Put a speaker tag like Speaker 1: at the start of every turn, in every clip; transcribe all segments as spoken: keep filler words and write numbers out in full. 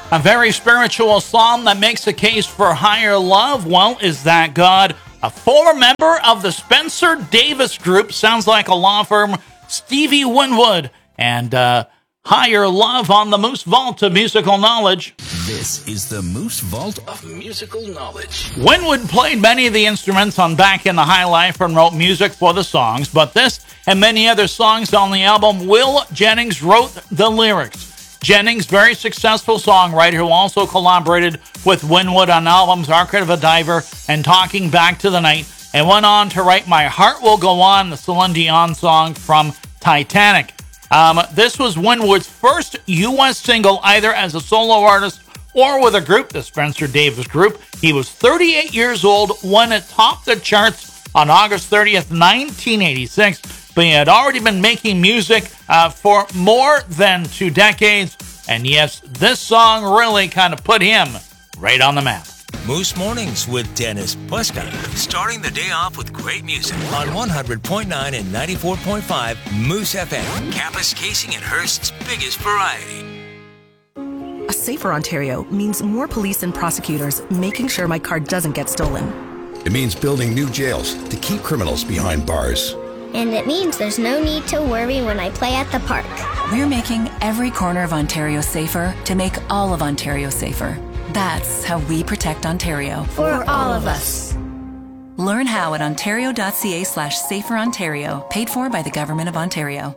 Speaker 1: A very spiritual psalm that makes a case for higher love. Well, is that God a former member of the Spencer Davis Group? Sounds like a law firm. Stevie Winwood and uh, higher love on the Moose Vault of Musical Knowledge.
Speaker 2: This is the Moose Vault of Musical Knowledge.
Speaker 1: Winwood played many of the instruments on Back in the High Life and wrote music for the songs, but this and many other songs on the album, Will Jennings wrote the lyrics. Jennings, very successful songwriter who also collaborated with Winwood on albums Arcade of a Diver and Talking Back to the Night, and went on to write My Heart Will Go On, the Celine Dion song from Titanic. Um, this was Winwood's first U S single, either as a solo artist or with a group, the Spencer Davis Group. He was thirty-eight years old when it topped the charts on August thirtieth, nineteen eighty-six. But he had already been making music uh, for more than two decades. And yes, this song really kind of put him right on the map.
Speaker 2: Moose Mornings with Dennis Puska. Starting the day off with great music on one hundred point nine and ninety-four point five Moose F M. Campus Casing and Hearst's biggest variety.
Speaker 3: A safer Ontario means more police and prosecutors making sure my car doesn't get stolen.
Speaker 4: It means building new jails to keep criminals behind bars.
Speaker 5: And it means there's no need to worry when I play at the park.
Speaker 6: We're making every corner of Ontario safer to make all of Ontario safer. That's how we protect Ontario.
Speaker 5: For all of us.
Speaker 6: Learn how at ontario.ca slash safer Ontario, paid for by the Government of Ontario.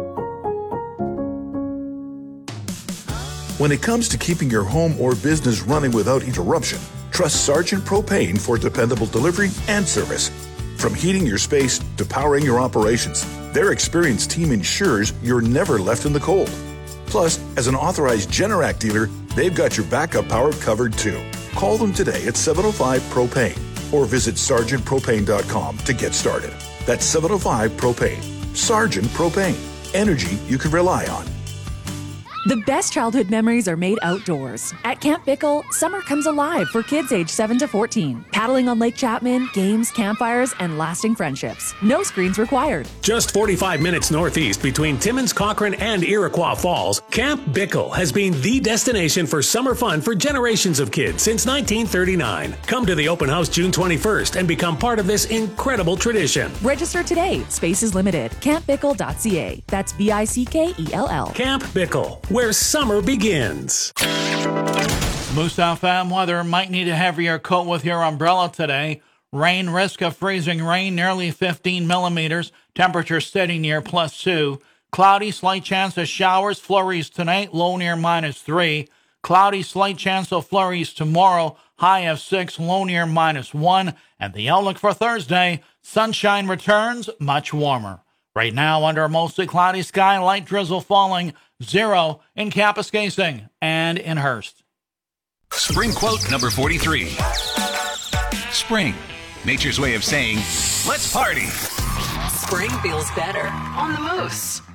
Speaker 7: When it comes to keeping your home or business running without interruption, trust Sargent Propane for dependable delivery and service. From heating your space to powering your operations, their experienced team ensures you're never left in the cold. Plus, as an authorized Generac dealer, they've got your backup power covered too. Call them today at seven oh five propane or visit sargent propane dot com to get started. That's seven oh five propane. Sargent Propane. Energy you can rely on.
Speaker 8: The best childhood memories are made outdoors. At Camp Bickle, summer comes alive for kids aged seven to fourteen. Paddling on Lake Chapman, games, campfires, and lasting friendships. No screens required.
Speaker 9: Just forty-five minutes northeast between Timmins, Cochrane, and Iroquois Falls, Camp Bickle has been the destination for summer fun for generations of kids since nineteen thirty-nine. Come to the open house June twenty-first and become part of this incredible tradition.
Speaker 8: Register today. Space is limited. camp bickle dot c a. That's B I C K E L L.
Speaker 9: Camp Bickle, where summer begins.
Speaker 1: Moose F M weather. Might need a heavier coat with your umbrella today. Rain, risk of freezing rain, nearly fifteen millimeters. Temperature steady near plus two. Cloudy, slight chance of showers, flurries tonight, low near minus three. Cloudy, slight chance of flurries tomorrow, high of six, low near minus one. And the outlook for Thursday, sunshine returns, much warmer. Right now, under a mostly cloudy sky, light drizzle falling, zero in Kapuskasing and in Hearst.
Speaker 10: Spring quote number forty-three. Spring, nature's way of saying, let's party.
Speaker 11: Spring feels better on the Moose.